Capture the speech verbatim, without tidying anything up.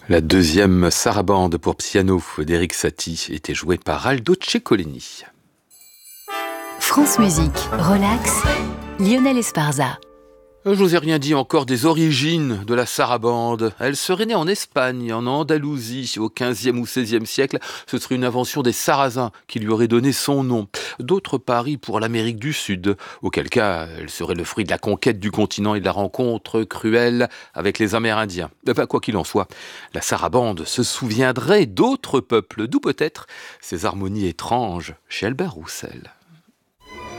La deuxième sarabande pour piano d'Erik Satie était jouée par Aldo Ceccolini. France Musique, relax, Lionel Esparza. Je ne vous ai rien dit encore des origines de la sarabande. Elle serait née en Espagne, en Andalousie, au quinzième ou seizième siècle. Ce serait une invention des Sarrasins qui lui aurait donné son nom. D'autres parient pour l'Amérique du Sud, auquel cas elle serait le fruit de la conquête du continent et de la rencontre cruelle avec les Amérindiens. Enfin, quoi qu'il en soit, la sarabande se souviendrait d'autres peuples, d'où peut-être ces harmonies étranges chez Albert Roussel.